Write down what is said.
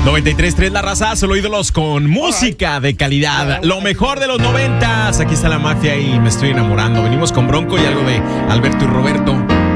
93.3 La Raza, solo ídolos con música de calidad. Lo mejor de los 90s. Aquí está la mafia y me estoy enamorando. Venimos con Bronco y algo de Alberto y Roberto.